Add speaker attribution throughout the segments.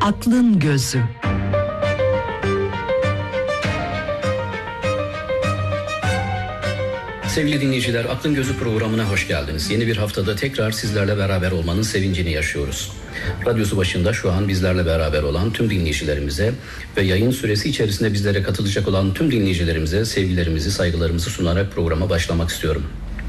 Speaker 1: Aklın Gözü.
Speaker 2: Sevgili dinleyiciler, Aklın Gözü programına hoş geldiniz. Yeni bir haftada tekrar sizlerle beraber olmanın sevincini yaşıyoruz. Radyosu başında şu an bizlerle beraber olan tüm dinleyicilerimize ve yayın süresi içerisinde bizlere katılacak olan tüm dinleyicilerimize sevgilerimizi, saygılarımızı sunarak programa başlamak istiyorum.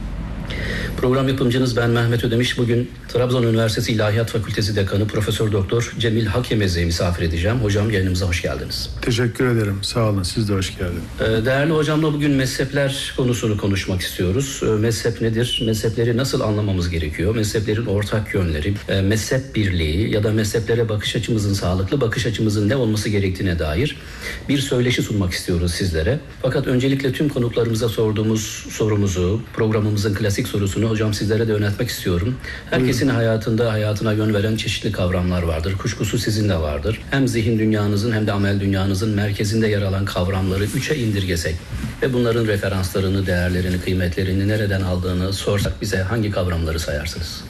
Speaker 2: Program yapımcınız ben Mehmet Ödemiş. Bugün Trabzon Üniversitesi İlahiyat Fakültesi Dekanı Profesör Doktor Cemil Hakkemez'e misafir edeceğim. Hocam, yayınımıza hoş geldiniz.
Speaker 3: Teşekkür ederim. Sağ olun. Siz de hoş geldiniz.
Speaker 2: Değerli hocamla bugün mezhepler konusunu konuşmak istiyoruz. Mezhep nedir? Mezhepleri nasıl anlamamız gerekiyor? Mezheplerin ortak yönleri, mezhep birliği ya da mezheplere bakış açımızın, sağlıklı bakış açımızın ne olması gerektiğine dair bir söyleşi sunmak istiyoruz sizlere. Fakat öncelikle tüm konuklarımıza sorduğumuz sorumuzu, programımızın klasik sorusunu hocam sizlere de yöneltmek istiyorum. Herkesin hayatına yön veren çeşitli kavramlar vardır. Kuşkusuz sizin de vardır. Hem zihin dünyanızın hem de amel dünyanızın merkezinde yer alan kavramları 3'e indirgesek ve bunların referanslarını, değerlerini, kıymetlerini nereden aldığını sorsak bize hangi kavramları sayarsınız?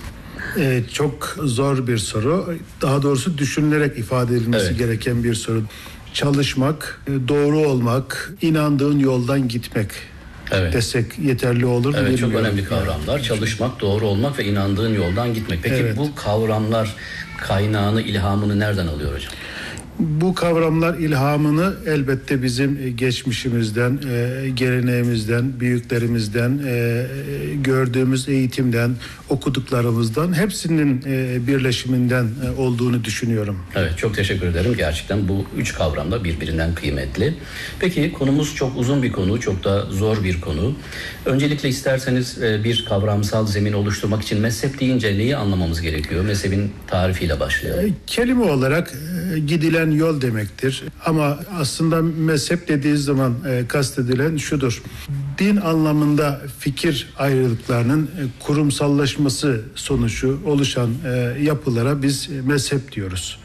Speaker 3: Çok zor bir soru. Daha doğrusu düşünülerek ifade edilmesi gereken bir soru. Çalışmak, doğru olmak, inandığın yoldan gitmek. Desek yeterli olur mu?
Speaker 2: Evet, çok önemli kavramlar. Çalışmak, doğru olmak ve inandığın yoldan gitmek. Peki bu kavramlar kaynağını, ilhamını nereden alıyor hocam?
Speaker 3: Bu kavramlar ilhamını elbette bizim geçmişimizden, geleneğimizden, büyüklerimizden, gördüğümüz eğitimden, okuduklarımızdan hepsinin birleşiminden olduğunu düşünüyorum.
Speaker 2: Evet, çok teşekkür ederim. Gerçekten bu 3 kavram da birbirinden kıymetli. Peki konumuz çok uzun bir konu, çok da zor bir konu. Öncelikle isterseniz bir kavramsal zemin oluşturmak için mezhep deyince neyi anlamamız gerekiyor? Mezhebin tarifiyle başlayalım.
Speaker 3: Kelime olarak gidilen yol demektir. Ama aslında mezhep dediği zaman kastedilen şudur. Din anlamında fikir ayrılıklarının kurumsallaşması sonucu oluşan yapılara biz mezhep diyoruz.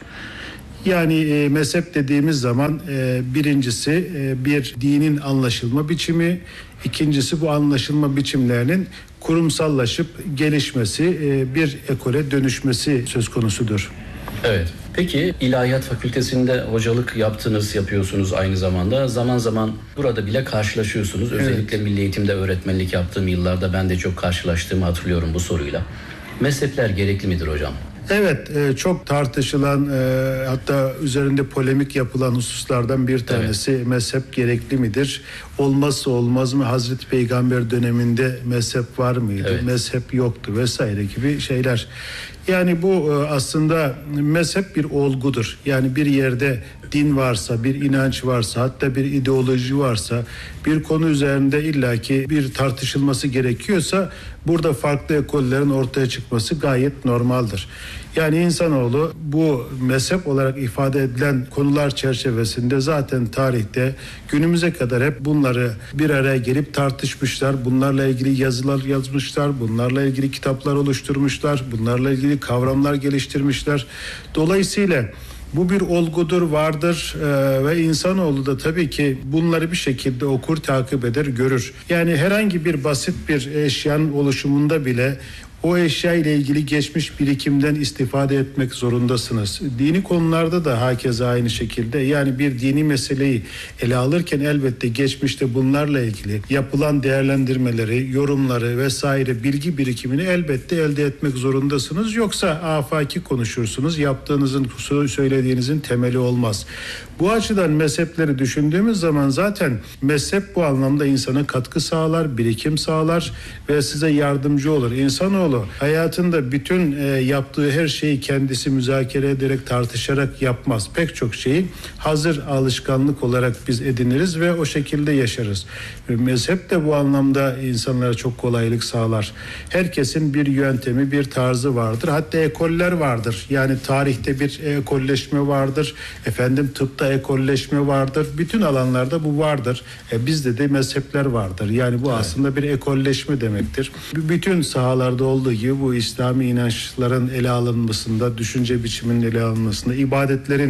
Speaker 3: Yani mezhep dediğimiz zaman birincisi bir dinin anlaşılma biçimi, ikincisi bu anlaşılma biçimlerinin kurumsallaşıp gelişmesi, bir ekole dönüşmesi söz konusudur.
Speaker 2: Evet. Peki İlahiyat Fakültesi'nde hocalık yapıyorsunuz aynı zamanda. Zaman zaman burada bile karşılaşıyorsunuz. Özellikle Milli Eğitim'de öğretmenlik yaptığım yıllarda ben de çok karşılaştığımı hatırlıyorum bu soruyla. Mezhepler gerekli midir hocam?
Speaker 3: Evet, çok tartışılan hatta üzerinde polemik yapılan hususlardan bir tanesi mezhep gerekli midir? Olmazsa olmaz mı? Hazreti Peygamber döneminde mezhep var mıydı? Mezhep yoktu vesaire gibi şeyler. Yani bu aslında mezhep bir olgudur. Yani bir yerde din varsa, bir inanç varsa, hatta bir ideoloji varsa, bir konu üzerinde illaki bir tartışılması gerekiyorsa burada farklı ekollerin ortaya çıkması gayet normaldir. Yani insanoğlu bu mezhep olarak ifade edilen konular çerçevesinde zaten tarihte günümüze kadar hep bunları bir araya gelip tartışmışlar. Bunlarla ilgili yazılar yazmışlar, bunlarla ilgili kitaplar oluşturmuşlar, bunlarla ilgili kavramlar geliştirmişler. Dolayısıyla bu bir olgudur, vardır ve insanoğlu da tabii ki bunları bir şekilde okur, takip eder, görür. Yani herhangi bir basit bir eşyanın oluşumunda bile o eşya ile ilgili geçmiş birikimden istifade etmek zorundasınız. Dini konularda da hakeza aynı şekilde. Yani bir dini meseleyi ele alırken elbette geçmişte bunlarla ilgili yapılan değerlendirmeleri, yorumları vesaire bilgi birikimini elbette elde etmek zorundasınız. Yoksa afaki konuşursunuz. Yaptığınızın, söylediğinizin temeli olmaz. Bu açıdan mezhepleri düşündüğümüz zaman zaten mezhep bu anlamda insana katkı sağlar, birikim sağlar ve size yardımcı olur. İnsanoğlu hayatında bütün yaptığı her şeyi kendisi müzakere ederek, tartışarak yapmaz. Pek çok şeyi hazır alışkanlık olarak biz ediniriz ve o şekilde yaşarız. Mezhep de bu anlamda insanlara çok kolaylık sağlar. Herkesin bir yöntemi, bir tarzı vardır. Hatta ekoller vardır. Yani tarihte bir ekolleşme vardır. Tıpta ekolleşme vardır. Bütün alanlarda bu vardır. Bizde de mezhepler vardır. Yani bu aslında bir ekolleşme demektir. Bütün sahalarda olduğu gibi bu İslami inançların ele alınmasında, düşünce biçiminin ele alınmasında, ibadetlerin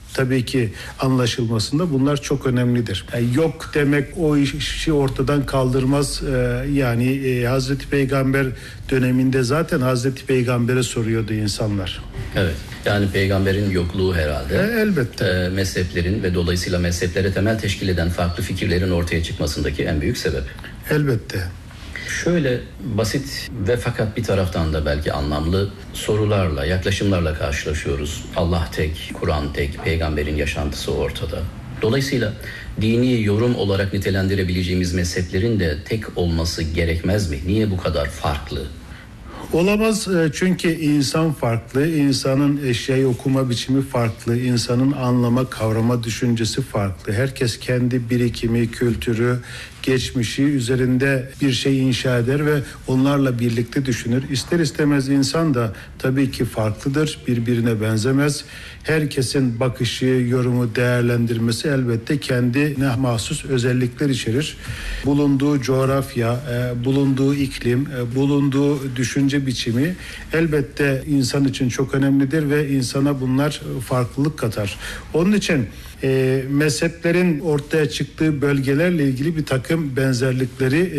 Speaker 3: tabii ki anlaşılmasında bunlar çok önemlidir. Yok demek o işi ortadan kaldırmaz. Hazreti Peygamber döneminde zaten Hazreti Peygamber'e soruyordu insanlar.
Speaker 2: Evet. Yani peygamberin yokluğu herhalde.
Speaker 3: Elbette.
Speaker 2: Mezheplerin ve dolayısıyla mezheplere temel teşkil eden farklı fikirlerin ortaya çıkmasındaki en büyük sebep.
Speaker 3: Elbette.
Speaker 2: Şöyle basit ve fakat bir taraftan da belki anlamlı sorularla, yaklaşımlarla karşılaşıyoruz. Allah tek, Kur'an tek, peygamberin yaşantısı ortada. Dolayısıyla dini yorum olarak nitelendirebileceğimiz mezheplerin de tek olması gerekmez mi? Niye bu kadar farklı?
Speaker 3: Olamaz, çünkü insan farklı, insanın eşyayı okuma biçimi farklı, insanın anlama, kavrama düşüncesi farklı. Herkes kendi birikimi, kültürü, geçmişi üzerinde bir şey inşa eder ve onlarla birlikte düşünür. İster istemez insan da tabii ki farklıdır, birbirine benzemez. Herkesin bakışı, yorumu, değerlendirmesi elbette kendine mahsus özellikler içerir. Bulunduğu coğrafya, bulunduğu iklim, bulunduğu düşünce biçimi elbette insan için çok önemlidir ve insana bunlar farklılık katar. Onun için mezheplerin ortaya çıktığı bölgelerle ilgili bir takım benzerlikleri